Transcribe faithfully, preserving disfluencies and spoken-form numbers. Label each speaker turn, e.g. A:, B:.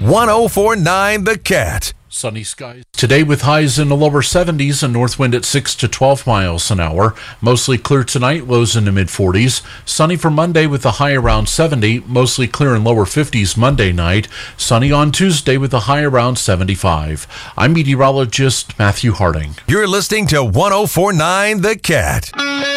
A: one oh four point nine The Cat.
B: Sunny skies today with highs in the lower seventies and north wind at six to twelve miles an hour. Mostly clear tonight, lows in the mid forties. Sunny for Monday with a high around seventy. Mostly clear in lower fifties Monday night. Sunny on Tuesday with a high around seventy-five. I'm meteorologist Matthew Harding.
A: You're listening to one oh four point nine The Cat.